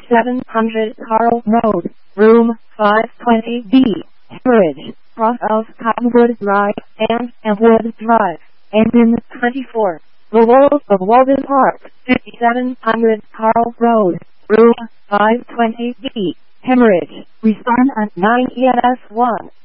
700 Carl Road, room 520B, Hemorrhage, cross of Cottonwood Drive and Wood Drive, engine 24. The Walls of Walden Park, 5700 Carl Road, room 520B, Hemorrhage, respond at 9 EMS 1.